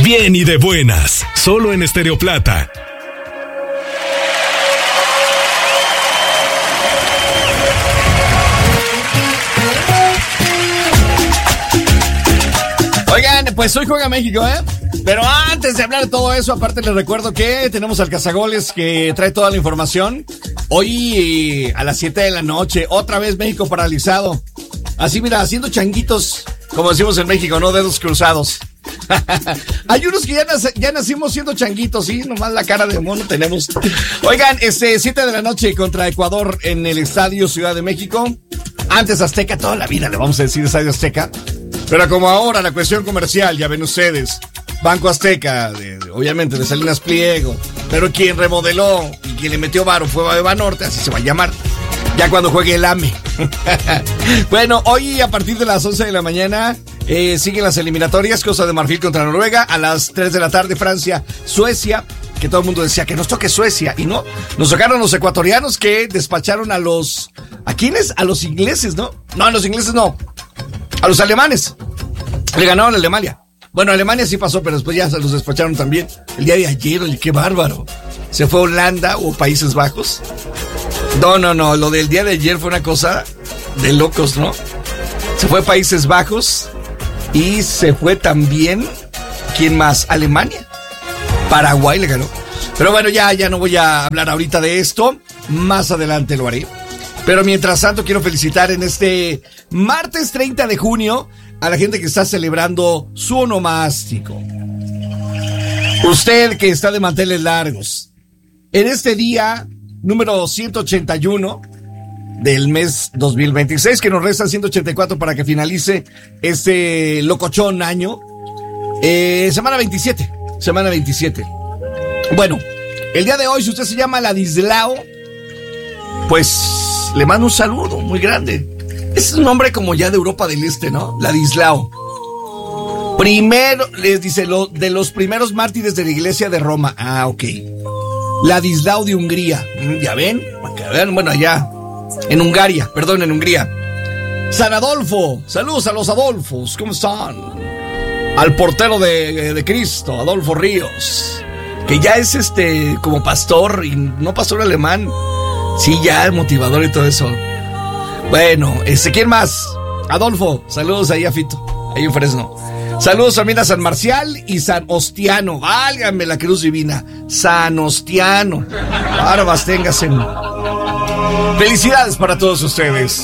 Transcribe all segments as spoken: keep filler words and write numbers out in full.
bien y de buenas, solo en Estéreo Plata. Oigan, pues hoy juega México, ¿eh? Pero antes de hablar de todo eso, aparte les recuerdo que tenemos al Cazagoles que trae toda la información. Hoy a las siete de la noche, otra vez México paralizado. Así, mira, haciendo changuitos, como decimos en México, ¿no? Dedos cruzados. Hay unos que ya, nac- ya nacimos siendo changuitos, ¿sí? Nomás la cara de mono tenemos. Oigan, este, siete de la noche contra Ecuador en el Estadio Ciudad de México. Antes Azteca, toda la vida le vamos a decir Estadio Azteca. Pero como ahora la cuestión comercial, ya ven ustedes, Banco Azteca, de, de, obviamente de Salinas Pliego, pero quien remodeló y quien le metió varo fue Banorte, así se va a llamar, ya cuando juegue el A M E. Bueno, hoy a partir de las once de la mañana eh, siguen las eliminatorias, Costa de Marfil contra Noruega, a las tres de la tarde Francia, Suecia, que todo el mundo decía que nos toque Suecia, y no, nos tocaron los ecuatorianos que despacharon a los, ¿a quiénes? A los ingleses, ¿no? No, a los ingleses no. A los alemanes. Le ganaron a Alemania. Bueno, Alemania sí pasó, pero después ya se los despacharon también. El día de ayer, oye, qué bárbaro. Se fue a Holanda o Países Bajos. No, no, no. Lo del día de ayer fue una cosa de locos, ¿no? Se fue a Países Bajos y se fue también, ¿quién más? Alemania. Paraguay le ganó. Pero bueno, ya, ya no voy a hablar ahorita de esto. Más adelante lo haré. Pero mientras tanto quiero felicitar en este martes treinta de junio a la gente que está celebrando su onomástico. Usted que está de manteles largos. En este día número ciento ochenta y uno del mes dos mil veintiséis, que nos restan ciento ochenta y cuatro para que finalice este locochón año. Eh, semana veintisiete. Semana veintisiete. Bueno, el día de hoy, si usted se llama Ladislao, pues le mando un saludo muy grande. Es un nombre como ya de Europa del Este, ¿no? Ladislao. Primero, les dice, lo, de los primeros mártires de la iglesia de Roma. Ah, ok. Ladislao de Hungría. Ya ven, bueno, allá en Hungaria, perdón, en Hungría. San Adolfo, saludos a los Adolfos, ¿cómo están? Al portero de, de Cristo, Adolfo Ríos, que ya es este como pastor y no pastor alemán. Sí, ya, motivador y todo eso. Bueno, este, ¿quién más? Adolfo, saludos ahí a Fito, ahí en Fresno. Saludos también a San Marcial y San Ostiano. Válgame la cruz divina. San Ostiano. Barbas téngase. Felicidades para todos ustedes.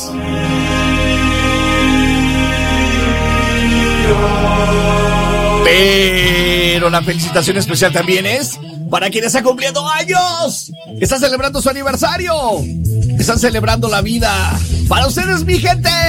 Pero la felicitación especial también es para quien está cumpliendo años. Están celebrando su aniversario. Están celebrando la vida. Para ustedes, mi gente.